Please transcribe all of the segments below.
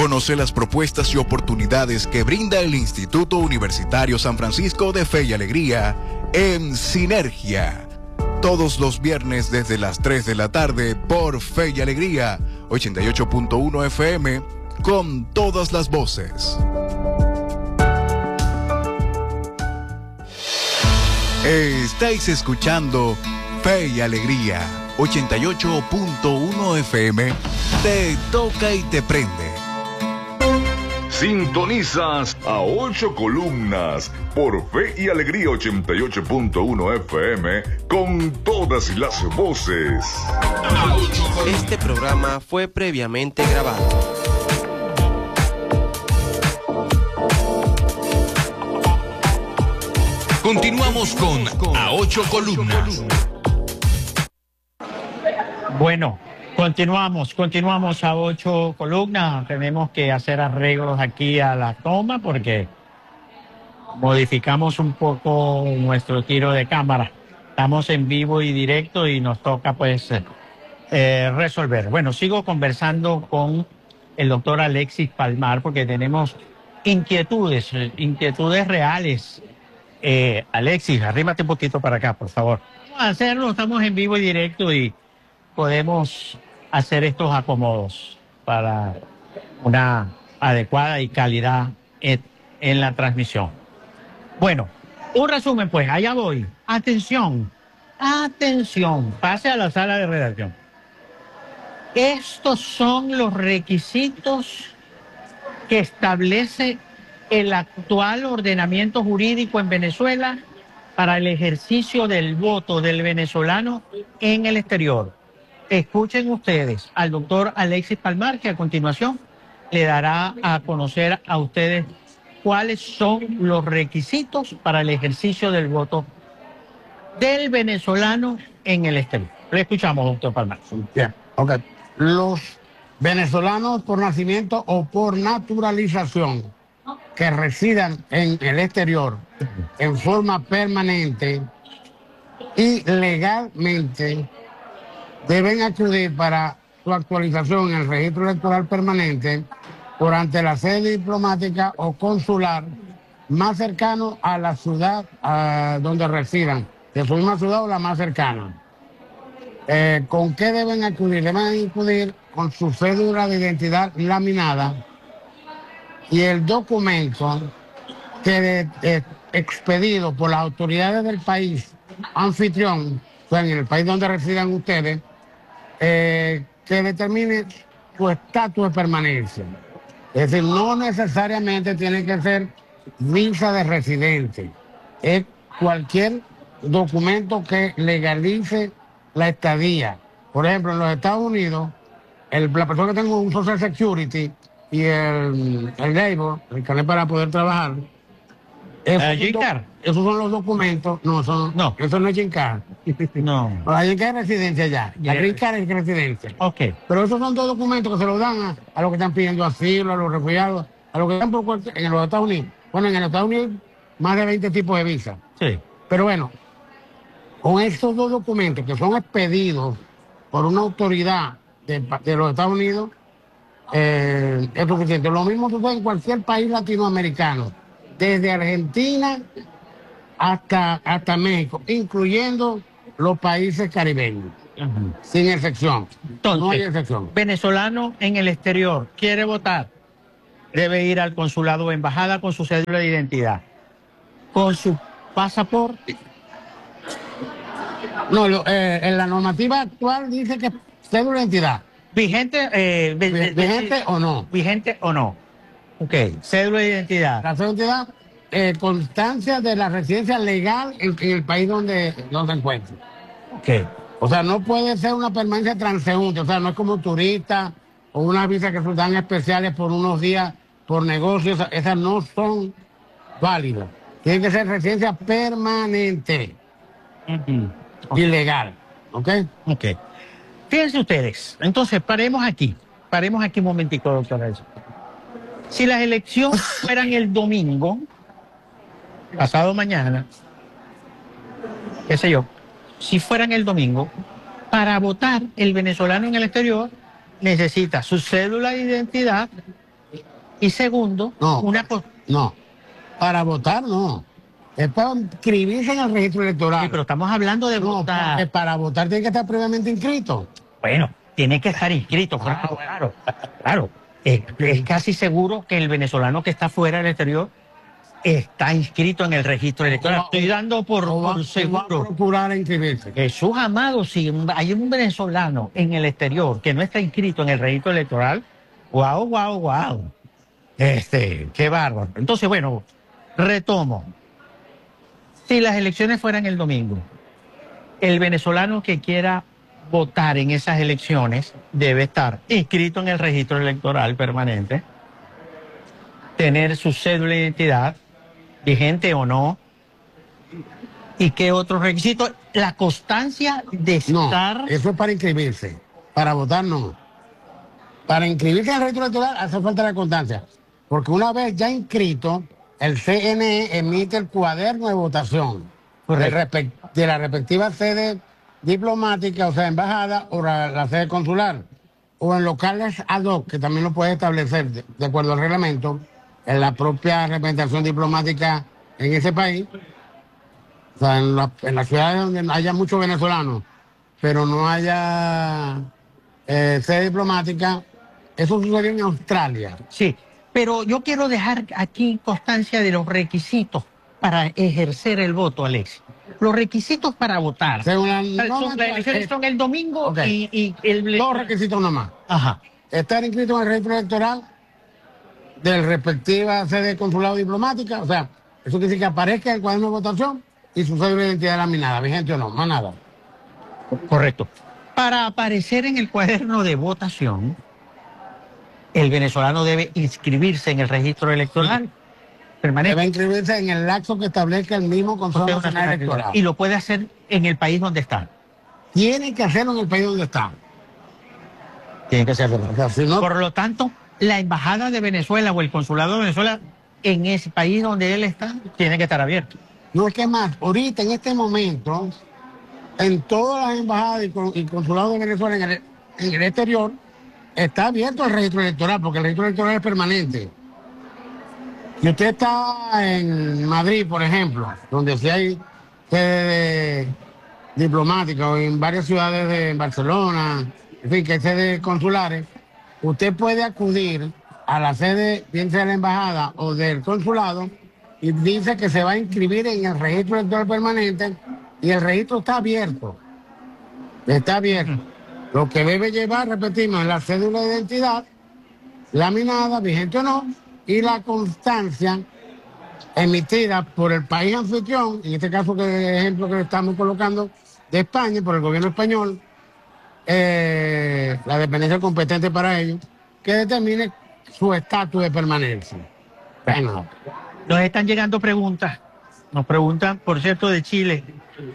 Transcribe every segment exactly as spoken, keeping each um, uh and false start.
Conoce las propuestas y oportunidades que brinda el Instituto Universitario San Francisco de Fe y Alegría en Sinergia. Todos los viernes desde las tres de la tarde por Fe y Alegría, ochenta y ocho punto uno F M, con todas las voces. Estáis escuchando Fe y Alegría, ochenta y ocho punto uno F M, te toca y te prende. Sintonizas a Ocho Columnas por Fe y Alegría ochenta y ocho punto uno F M con todas las voces. Este programa fue previamente grabado. Continuamos con A Ocho Columnas. Bueno, continuamos, continuamos a Ocho Columnas. Tenemos que hacer arreglos aquí a la toma porque modificamos un poco nuestro tiro de cámara. Estamos en vivo y directo y nos toca pues eh, resolver. Bueno, sigo conversando con el doctor Alexis Palmar porque tenemos inquietudes, inquietudes reales. Eh, Alexis, arrímate un poquito para acá, por favor. Vamos a hacerlo, estamos en vivo y directo y podemos hacer estos acomodos para una adecuada y calidad en, en la transmisión. Bueno, un resumen pues, allá voy. Atención, atención, pase a la sala de redacción. Estos son los requisitos que establece el actual ordenamiento jurídico en Venezuela para el ejercicio del voto del venezolano en el exterior. Escuchen ustedes al doctor Alexis Palmar, que a continuación le dará a conocer a ustedes cuáles son los requisitos para el ejercicio del voto del venezolano en el exterior. Le escuchamos, doctor Palmar. Bien, ok. Los venezolanos por nacimiento o por naturalización que residan en el exterior en forma permanente y legalmente deben acudir para su actualización en el registro electoral permanente por ante la sede diplomática o consular más cercano a la ciudad a donde residan, de su misma ciudad o la más cercana. Eh, ¿Con qué deben acudir? Deben acudir con su cédula de identidad laminada y el documento que de, de, expedido por las autoridades del país anfitrión, o sea, en el país donde residan ustedes, eh, que determine su estatus de permanencia. Es decir, no necesariamente tiene que ser visa de residente. Es cualquier documento que legalice la estadía. Por ejemplo, en los Estados Unidos, el, la persona que tenga un Social Security y el, el labor, el carnet para poder trabajar, esos, uh, son, esos son los documentos, no, son, no. Eso no es Green Card. No. La Green Card es residencia ya, la Yeah. Green Card es residencia. Ok. Pero esos son dos documentos que se los dan a, a los que están pidiendo asilo, a los refugiados, a los que están por cualquier, en los Estados Unidos. Bueno, en los Estados Unidos más de veinte tipos de visas. Sí. Pero bueno, con estos dos documentos que son expedidos por una autoridad de, de los Estados Unidos, eh, es suficiente. Lo mismo sucede en cualquier país latinoamericano, desde Argentina hasta, hasta México, incluyendo los países caribeños, uh-huh. sin excepción. Entonces, no hay excepción. Venezolano en el exterior quiere votar, debe ir al consulado o embajada con su cédula de identidad, con su pasaporte. No, lo, eh, en la normativa actual dice que cédula de identidad. ¿Vigente, eh, ¿Vigente o no? Vigente o no. Ok, cédula de identidad. La cédula de identidad, eh, constancia de la residencia legal en, en el país donde, donde se encuentre. Ok. O sea, no puede ser una permanencia transeúnte, o sea, no es como turista o una visa que se dan especiales por unos días por negocios, esas no son válidas. Tiene que ser residencia permanente. Uh-huh. Okay. Ilegal, ¿ok? Ok. Fíjense ustedes, entonces paremos aquí, paremos aquí un momentico, doctora. Si las elecciones fueran el domingo, pasado mañana, qué sé yo, si fueran el domingo, para votar el venezolano en el exterior necesita su cédula de identidad Y segundo, No, una cosa... no, para votar no. Es para inscribirse en el registro electoral. Sí, pero estamos hablando de no, votar. porque para votar tiene que estar previamente inscrito. Bueno, tiene que estar inscrito, claro, claro, claro. Es, es casi seguro que el venezolano que está fuera del exterior está inscrito en el registro electoral. Estoy dando por, O va, por o va a seguro. procurar inscribirse. Jesús amado, si hay un venezolano en el exterior que no está inscrito en el registro electoral, wow, wow, wow. Este, qué bárbaro. Entonces, bueno, retomo. Si las elecciones fueran el domingo, el venezolano que quiera votar en esas elecciones debe estar inscrito en el registro electoral permanente, tener su cédula de identidad, vigente o no, y qué otros requisitos, la constancia de No, estar... eso es para inscribirse. Para votar no. Para inscribirse en el registro electoral hace falta la constancia. Porque una vez ya inscrito, el C N E emite el cuaderno de votación de, respect, de la respectiva sede diplomática, o sea, embajada, o la, la sede consular, o en locales ad hoc, que también lo puede establecer de, de acuerdo al reglamento, en la propia representación diplomática en ese país, o sea, en, la, en las ciudades donde haya muchos venezolanos, pero no haya eh, sede diplomática. Eso sucedió en Australia. Sí, pero yo quiero dejar aquí constancia de los requisitos para ejercer el voto, Alexis. Los requisitos para votar. Según la, son, no, las elecciones eh, son el domingo okay. y, y el... Dos requisitos nomás. Ajá. Estar inscrito en el registro electoral del respectiva sede consulado diplomática, o sea, eso quiere decir que aparezca en el cuaderno de votación y su cédula de identidad laminada, vigente o no, más nada. Correcto. Para aparecer en el cuaderno de votación, el venezolano debe inscribirse en el registro electoral permanente. Debe inscribirse en el lapso que establezca el mismo Consejo Nacional Electoral. Y lo puede hacer en el país donde está. Tiene que hacerlo en el país donde está. Tiene que hacerlo. O sea, si no, Por lo tanto, la embajada de Venezuela o el consulado de Venezuela en ese país donde él está tiene que estar abierto. no es que más, ahorita en este momento, en todas las embajadas y consulados de Venezuela en el, en el exterior, está abierto el registro electoral, porque el registro electoral es permanente. Si usted está en Madrid, por ejemplo, donde sí hay sede diplomática, o en varias ciudades de Barcelona, en fin, que hay sedes consulares, usted puede acudir a la sede, bien sea de la embajada o del consulado, y dice que se va a inscribir en el registro electoral permanente, y el registro está abierto. Está abierto. Lo que debe llevar, repetimos, es la cédula de identidad, laminada, vigente o no, y la constancia emitida por el país anfitrión, en este caso, que el ejemplo que estamos colocando, de España, por el gobierno español, eh, la dependencia competente para ello, que determine su estatus de permanencia. Bueno. Nos están llegando preguntas. Nos preguntan, por cierto, de Chile.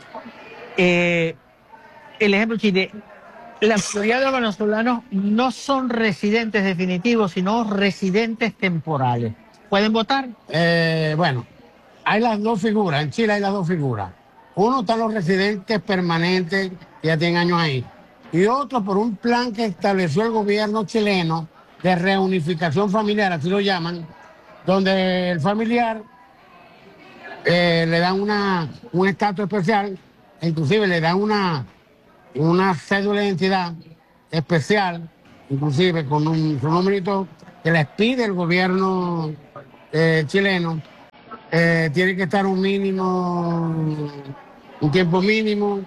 Eh, el ejemplo de Chile. La mayoría de los venezolanos no son residentes definitivos, sino residentes temporales. ¿Pueden votar? Eh, bueno, hay las dos figuras. En Chile hay las dos figuras. Uno están los residentes permanentes, que ya tienen años ahí. Y otro por un plan que estableció el gobierno chileno de reunificación familiar, así lo llaman, donde el familiar eh, le dan una, un estatus especial, e inclusive le dan una, una cédula de identidad especial, inclusive con un, su numerito que les pide el gobierno eh, chileno. Eh, tiene que estar un mínimo, un tiempo mínimo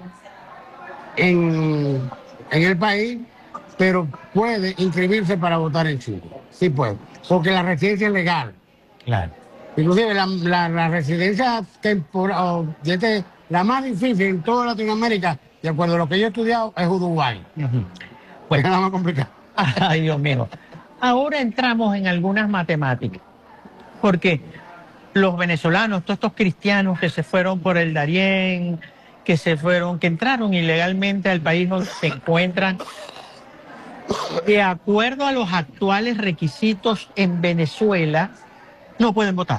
en, en el país, pero puede inscribirse para votar en Chile. Sí puede, porque la residencia es legal. Claro. Inclusive la, la, la residencia temporal, la más difícil en toda Latinoamérica, de acuerdo a lo que yo he estudiado, es Uruguay. Uh-huh. Pues es la más complicada. Ay, Dios mío. Ahora entramos en algunas matemáticas, porque los venezolanos, todos estos cristianos que se fueron por el Darién, que se fueron, que entraron ilegalmente al país donde se encuentran, de acuerdo a los actuales requisitos en Venezuela, no pueden votar.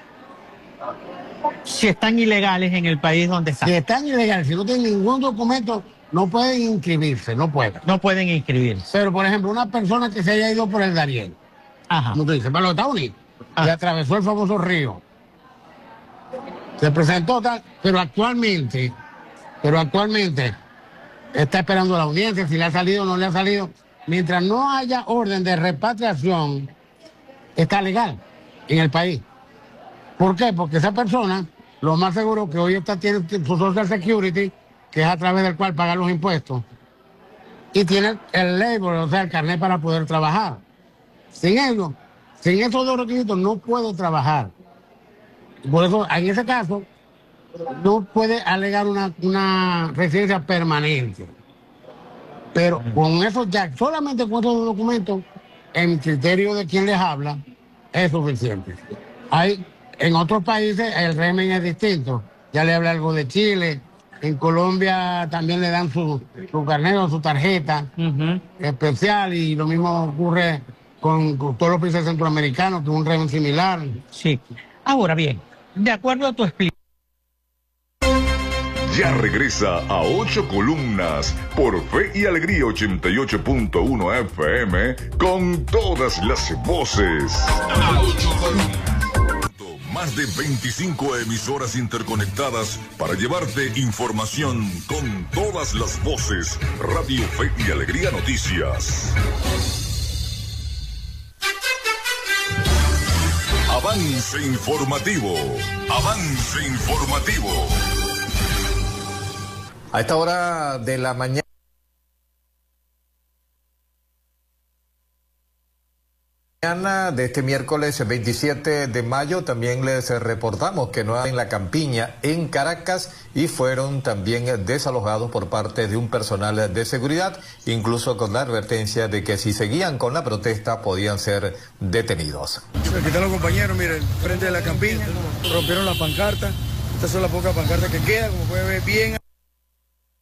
Si están ilegales en el país donde están. Si están ilegales, si no tienen ningún documento, no pueden inscribirse, no pueden. No pueden inscribirse. Pero, por ejemplo, una persona que se haya ido por el Darién, Ajá. como tú dices, para los Estados Unidos. Ajá. Y atravesó el famoso río. Se presentó tal, pero actualmente, pero actualmente está esperando la audiencia, si le ha salido o no le ha salido. Mientras no haya orden de repatriación, está legal en el país. ¿Por qué? Porque esa persona, lo más seguro que hoy está tiene su Social Security, que es a través del cual paga los impuestos, y tiene el label, o sea, el carnet para poder trabajar. Sin ello, sin esos dos requisitos no puedo trabajar. Por eso, en ese caso, no puede alegar una, una residencia permanente. Pero con eso ya, solamente con esos documentos, en criterio de quien les habla, es suficiente. Hay, en otros países el régimen es distinto. Ya le hablé algo de Chile. En Colombia también le dan su, su carnet o su tarjeta uh-huh. especial, y lo mismo ocurre con, con todos los países centroamericanos, que es un régimen similar. Sí. Ahora bien, de acuerdo a tu explicación. Ya regresa a Ocho Columnas por Fe y Alegría ochenta y ocho punto uno F M con todas las voces. A ocho columnas. Más de veinticinco emisoras interconectadas para llevarte información con todas las voces. Radio Fe y Alegría Noticias. Avance informativo. Avance informativo. A esta hora de la mañana de este miércoles veintisiete de mayo también les reportamos que no hay en la campiña en Caracas y fueron también desalojados por parte de un personal de seguridad, incluso con la advertencia de que si seguían con la protesta podían ser detenidos. Aquí están los compañeros, miren, frente de la campiña, rompieron la pancarta, estas son las pocas pancartas que quedan, como pueden ver bien.